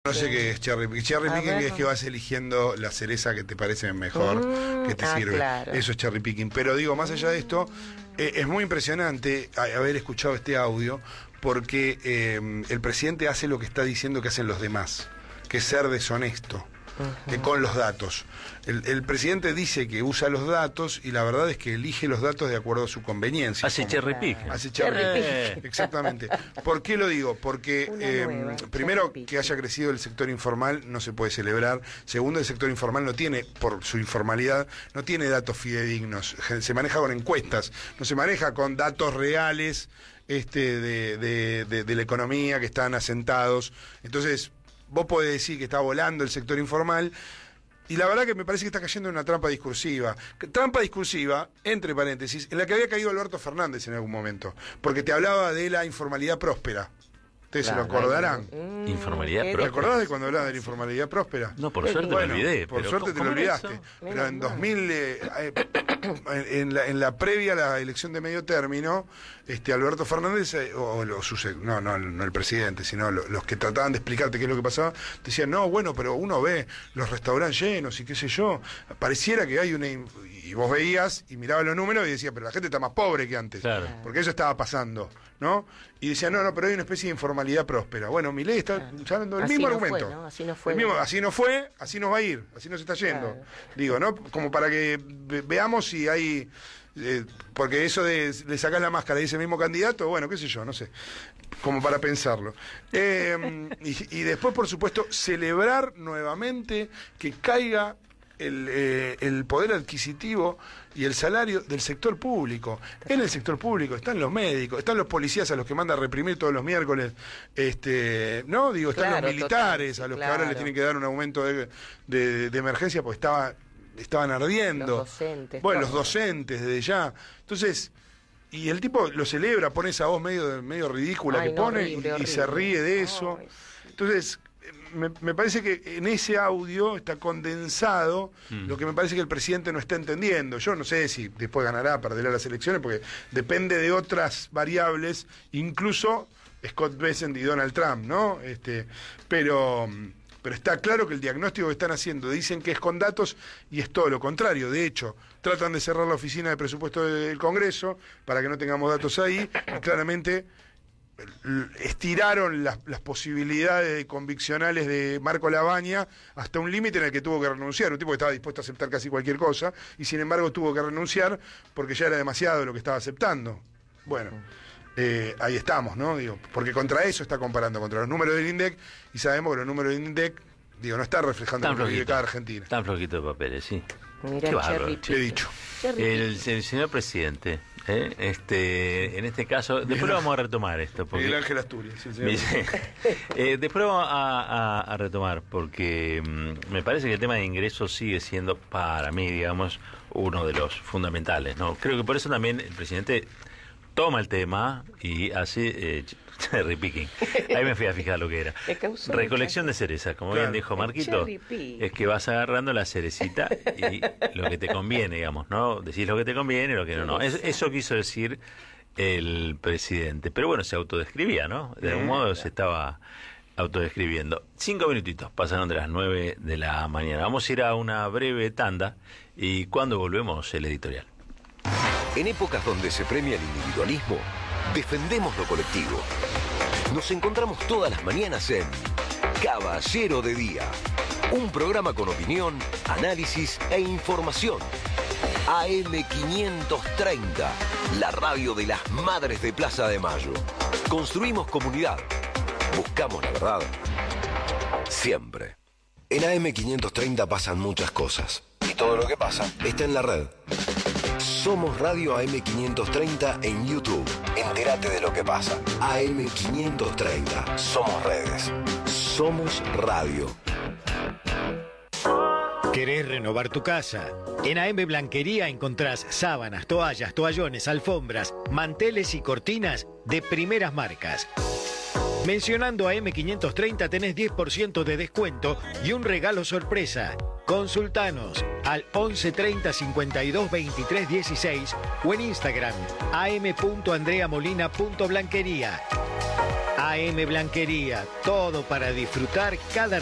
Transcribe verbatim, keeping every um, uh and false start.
No sé qué es cherry picking. Cherry picking es que vas eligiendo la cereza que te parece mejor, mm, que te ah, sirve. Claro. Eso es cherry picking. Pero digo, más allá de esto, eh, es muy impresionante haber escuchado este audio, porque eh, el presidente hace lo que está diciendo que hacen los demás, que es ser deshonesto. Uh-huh. Que con los datos. El, el presidente dice que usa los datos y la verdad es que elige los datos de acuerdo a su conveniencia. Hace cherry picking. Hace cherry picking. Exactamente. ¿Por qué lo digo? Porque eh, nueva, primero, que haya crecido el sector informal no se puede celebrar. Segundo, el sector informal no tiene, por su informalidad, no tiene datos fidedignos. Se maneja con encuestas, no se maneja con datos reales este, de, de, de, de la economía que están asentados. Entonces, vos podés decir que está volando el sector informal, y la verdad que me parece que está cayendo en una trampa discursiva. Trampa discursiva, entre paréntesis, en la que había caído Alberto Fernández en algún momento, porque te hablaba de la informalidad próspera. Ustedes claro, se lo acordarán. Mm, informalidad próspera. ¿Te acordás de cuando hablaba de la informalidad próspera? No, por suerte bueno, me olvidé. Por pero suerte te lo olvidaste. Pero en dos mil, eh, eh, en, la, en la previa a la elección de medio término, este Alberto Fernández, eh, o los no, no, no el presidente, sino los, los que trataban de explicarte qué es lo que pasaba, decían, no, bueno, pero uno ve los restaurantes llenos y qué sé yo, pareciera que hay una... Y vos veías y mirabas los números y decías, pero la gente está más pobre que antes. Claro. Porque eso estaba pasando, ¿no? Y decían, no, no, pero hay una especie de informalidad próspera. Bueno, Milei está usando el así mismo no argumento. Fue, ¿no? Así no fue. El mismo, así no fue, así nos va a ir, así nos está yendo. Claro. Digo, ¿no? Como para que ve veamos si hay... Eh, porque eso de le sacás la máscara y ese mismo candidato, bueno, qué sé yo, no sé, como para pensarlo. Eh, y, y después, por supuesto, celebrar nuevamente que caiga el, eh, el poder adquisitivo y el salario del sector público. En el sector público están los médicos, están los policías a los que manda a reprimir todos los miércoles, este, no, digo, están claro, los militares total, a los claro. que ahora le tienen que dar un aumento de, de, de emergencia porque estaba... estaban ardiendo. Los docentes. Bueno, los docentes desde ya. Entonces, y el tipo lo celebra, pone esa voz medio, medio ridícula Ay, que no, pone horrible, y, horrible. y se ríe de eso. Ay. Entonces, me, me parece que en ese audio está condensado mm. lo que me parece que el presidente no está entendiendo. Yo no sé si después ganará, perderá las elecciones, porque depende de otras variables, incluso Scott Bessent y Donald Trump, ¿no? Este, pero... Pero está claro que el diagnóstico que están haciendo dicen que es con datos y es todo lo contrario. De hecho, tratan de cerrar la oficina de presupuesto del Congreso para que no tengamos datos ahí y claramente estiraron las, las posibilidades conviccionales de Marco Labaña hasta un límite en el que tuvo que renunciar. Un tipo que estaba dispuesto a aceptar casi cualquier cosa y sin embargo tuvo que renunciar porque ya era demasiado lo que estaba aceptando. Bueno... Eh, ahí estamos, ¿no? Digo, porque contra eso está comparando, contra los números del INDEC, y sabemos que los números del INDEC, digo, no está reflejando tan lo que vive cada Argentina. Tan flojito de papeles, sí. Mirá, qué bárbaro. He dicho. El, el señor presidente, ¿eh? este, en este caso, después Miguel, lo vamos a retomar esto. Porque, Miguel Ángel Asturias. Sí, me, eh, después vamos a, a, a retomar, porque mmm, me parece que el tema de ingresos sigue siendo, para mí, digamos, uno de los fundamentales, ¿no? Creo que por eso también el presidente toma el tema y hace eh, cherry picking. Ahí me fui a fijar lo que era. Recolección de cerezas, como claro. bien dijo Marquito, es que vas agarrando la cerecita y lo que te conviene, digamos, ¿no? Decís lo que te conviene y lo que no, no. Es, eso quiso decir el presidente. Pero bueno, se autodescribía, ¿no? De algún modo se estaba autodescribiendo. Cinco minutitos pasaron de las nueve de la mañana. Vamos a ir a una breve tanda y cuando volvemos el editorial. En épocas donde se premia el individualismo, defendemos lo colectivo. Nos encontramos todas las mañanas en Caballero de Día, un programa con opinión, análisis e información. A M quinientos treinta, la radio de las madres de Plaza de Mayo. Construimos comunidad. Buscamos la verdad. Siempre. En A M quinientos treinta pasan muchas cosas. Y todo lo que pasa está en la red. Somos Radio A M quinientos treinta en YouTube. Entérate de lo que pasa. A M quinientos treinta. Somos redes. Somos radio. ¿Querés renovar tu casa? En A M Blanquería encontrás sábanas, toallas, toallones, alfombras, manteles y cortinas de primeras marcas. Mencionando a M quinientos treinta tenés diez por ciento de descuento y un regalo sorpresa. Consultanos al once treinta cincuenta y dos veintitrés dieciséis o en Instagram a m punto andrea molina punto blanquería. A M Blanquería, todo para disfrutar cada